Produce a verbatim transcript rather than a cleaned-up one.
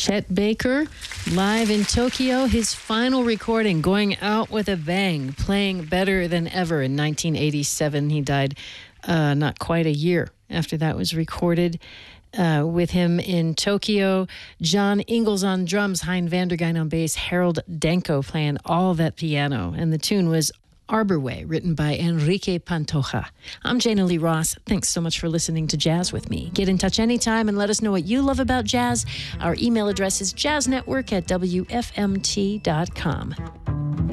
Chet Baker, live in Tokyo, his final recording, going out with a bang, playing better than ever. In nineteen eighty-seven, he died uh, not quite a year after that was recorded. Uh, with him in Tokyo, John Ingalls on drums, Hein Vandergein on bass, Harold Danko playing all that piano. And the tune was Arbor Way, written by Enrique Pantoja. I'm Jana Lee Ross. Thanks so much for listening to Jazz with me. Get in touch anytime and let us know what you love about jazz. Our email address is jazznetwork at W F M T dot com.